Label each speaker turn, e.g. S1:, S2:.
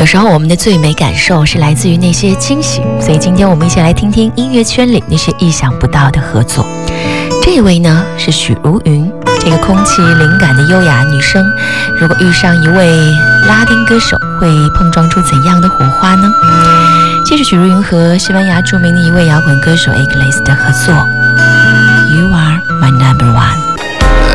S1: 有时候我们的最美感受是来自于那些惊喜，所以今天我们一起来听听音乐圈里那些意想不到的合作。这一位呢是许茹芸，这个空气灵感的优雅女生，如果遇上一位拉丁歌手，会碰撞出怎样的火花呢？这是许茹芸和西班牙著名的一位摇滚歌手 Iglesias 的合作 You Are My Number One。